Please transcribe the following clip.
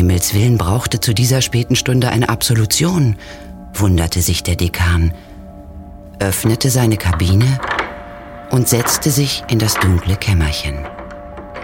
Himmels Willen brauchte zu dieser späten Stunde eine Absolution, wunderte sich der Dekan, öffnete seine Kabine und setzte sich in das dunkle Kämmerchen.